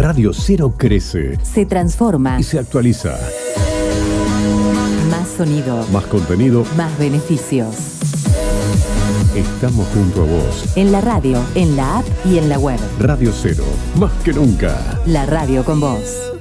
Radio 0 crece, se transforma y se actualiza. Más sonido, Más contenido, más beneficios. Estamos junto a vos. En la radio, en la app y en la web. Radio 0, más que nunca. La radio con vos.